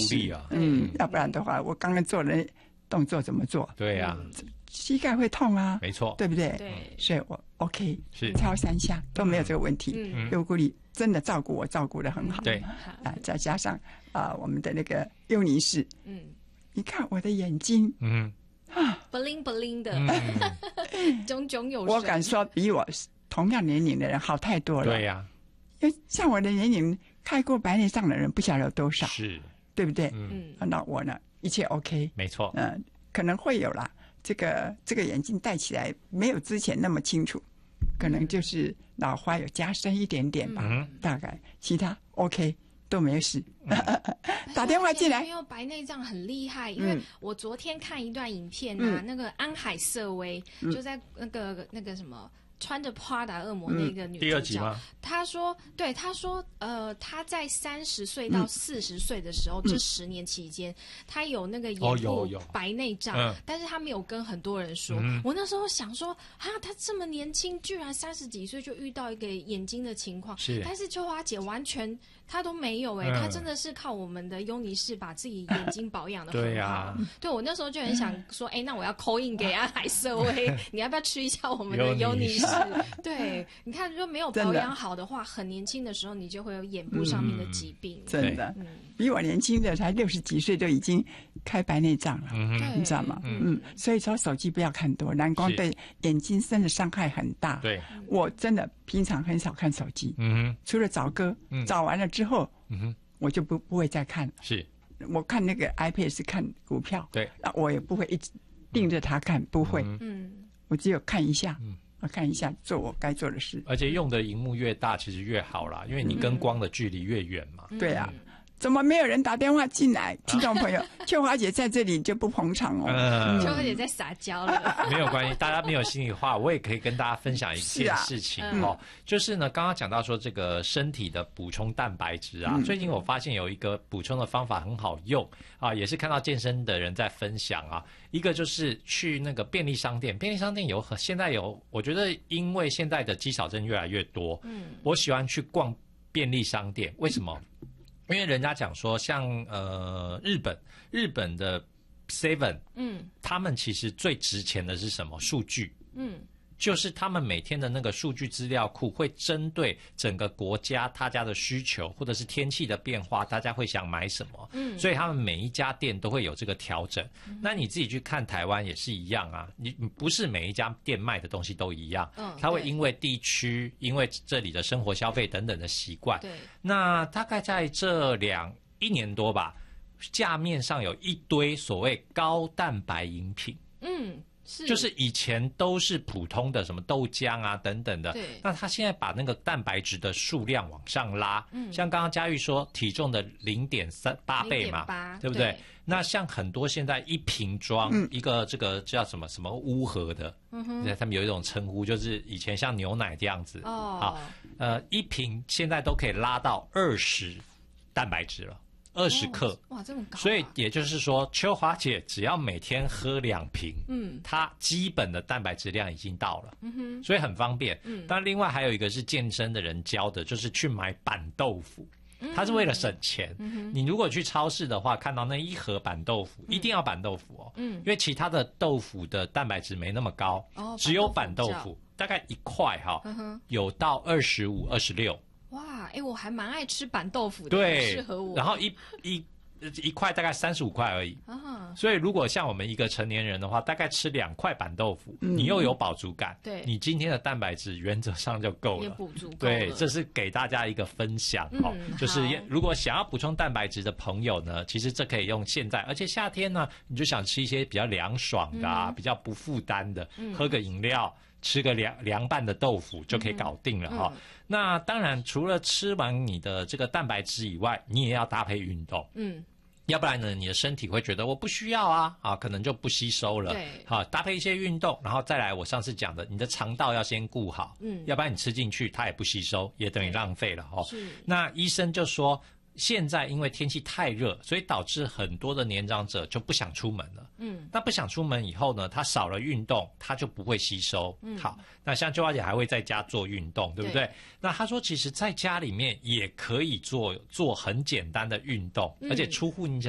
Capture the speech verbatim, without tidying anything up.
力啊。 嗯，要不然的话，我刚刚做的动作怎么做？ 对呀、 啊，膝盖会痛啊， 没错， 对不对？ 对， 所以我 OK， 是超三下都没有这个问题。 嗯优姑里真的照顾我，照顾得很好。 对啊，再加上啊，我们的那个优尼士， 嗯， 你看我的眼睛嗯 ，bling bling 的， 嗯， 炯炯有神。 我敢说比我同样年龄的人好太多了。 对呀、 因为像我的年龄，开过白内障的人不晓得有多少， 是， 对不对？ 嗯， 嗯， 那我呢，一切 OK。 没错， 嗯、呃，可能会有啦。这个这个眼镜戴起来没有之前那么清楚，可能就是老花有加深一点点吧， 嗯大概其他 OK 都没事。打电话进来因，为白内障很厉害，因为我昨天看一段影片啊， 嗯那个安海瑟薇就在那个那个什么。穿着 Prada 恶魔那个女主角， 第二集吗？ 她说，对，她说，呃，她在三十岁到四十岁的时候， 嗯这十年期间，她有那个哦眼部有有白内障， 嗯但是她没有跟很多人说。 嗯我那时候想说，啊，她这么年轻，居然三十几岁就遇到一个眼睛的情况， 是但是秋花姐完全她都没有哎、欸， 嗯她真的是靠我们的优尼士把自己眼睛保养的很好。 对呀对我那时候就很想说，哎、那我要 call in 给安海瑟薇，你要不要吃一下我们的优尼士？对，你看，如果没有保养好的话，很年轻的时候你就会有眼部上面的疾病。 真的嗯， 比我年轻的才六十几岁就已经开白内障了， 嗯哼， 你知道吗？嗯，所以说手机不要看多，蓝光是对眼睛真的伤害很大。 对， 我真的平常很少看手机， 嗯除了找歌， 嗯找完了之后， 哼，嗯哼， 我就不不会再看了。 是， 我看那个 iPad 是看股票， 对， 那我也不会一直盯着它看，不会， 嗯嗯， 我只有看一下， 嗯我看一下，做我该做的事。 而且用的荧幕越大，其实越好啦，因为你跟光的距离越远嘛。 对啊，怎么没有人打电话进来？听众朋友，秋华姐在这里就不捧场哦。 嗯秋花姐在撒娇了。 没有关系，大家没有心里话，我也可以跟大家分享一件事情哦，就是呢，刚刚讲到说这个身体的补充蛋白质啊，最近我发现有一个补充的方法很好用啊，也是看到健身的人在分享啊，一个就是去那个便利商店，便利商店有很现在有，我觉得因为现在的肌少症越来越多，嗯，我喜欢去逛便利商店，为什么？因为人家讲说像，呃日本日本的 Seven， 嗯他们其实最值钱的是什么？数据， 嗯就是他们每天的那个数据资料库会针对整个国家大家的需求，或者是天气的变化，大家会想买什么，嗯，所以他们每一家店都会有这个调整。嗯、那你自己去看台湾也是一样啊，你不是每一家店卖的东西都一样，嗯，它会因为地区、因为这里的生活消费等等的习惯， 对， 那大概在这两一年多吧，架面上有一堆所谓高蛋白饮品， 嗯。是就是以前都是普通的什么豆浆啊等等的， 对， 那他现在把那个蛋白质的数量往上拉，嗯，像刚刚佳玉说体重的零点三八倍嘛，对不对？对，那像很多现在一瓶装、嗯、一个这个叫什么什么乌合的，嗯哼，他们有一种称呼，就是以前像牛奶这样子， 哦， 好，呃，一瓶现在都可以拉到二十蛋白质了。二十克、 哦，哇，这么高、啊！ 所以也就是说，秋华姐只要每天喝两瓶， 嗯， 她基本的蛋白质量已经到了， 嗯哼， 所以很方便。 嗯， 但另外还有一个是健身的人教的，就是去买板豆腐，它是为了省钱。嗯、你如果去超市的话，看到那一盒板豆腐，嗯、一定要板豆腐哦，嗯，因为其他的豆腐的蛋白质没那么高，哦，只有板豆腐大概一块哈、哦，有到二十五、二十六。 哇，哎、欸，我还蛮爱吃板豆腐的， 对， 适合我。 然后一一一块大概三十五块而已， 啊， 所以如果像我们一个成年人的话，大概吃两块板豆腐，嗯、你又有饱足感， 对， 你今天的蛋白质原则上就够了， 也补足够了。 对，这是给大家一个分享哦， 嗯、 就是如果想要补充蛋白质的朋友呢，其实这可以用现在，而且夏天呢，你就想吃一些比较凉爽的啊，嗯、比较不负担的，嗯、喝个饮料。吃个凉凉拌的豆腐就可以搞定了哈、嗯嗯。那当然，除了吃完你的这个蛋白质以外，你也要搭配运动。 嗯， 要不然呢，你的身体会觉得我不需要啊，啊，可能就不吸收了。 对， 好，搭配一些运动，然后再来我上次讲的，你的肠道要先顾好。嗯，要不然你吃进去它也不吸收，也等于浪费了哈。 是。 那医生就说。现在因为天气太热，所以导致很多的年长者就不想出门了。嗯，那不想出门以后呢，他少了运动，他就不会吸收。嗯，好，那像秋华姐还会在家做运动，对不对？对，那她说，其实在家里面也可以做做很简单的运动，嗯、而且出乎您